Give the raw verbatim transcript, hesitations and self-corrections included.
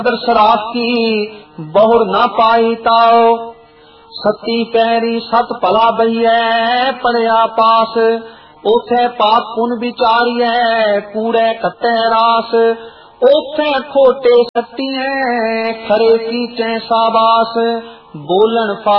शराब की बहुर न पाई ताओ, सती पैरी सत भला बईए पड़िया पास, ओथे पाप पुन विचारिए कूड़े कटे रास, ओथे खोटे सत्तिए खरे की चै साबास, बोलन